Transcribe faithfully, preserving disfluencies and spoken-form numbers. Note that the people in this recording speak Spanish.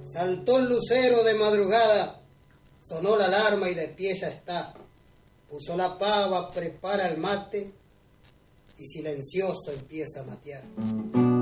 Saltó el lucero de madrugada, sonó la alarma y de pie ya está. Puso la pava, prepara el mate y silencioso empieza a matear.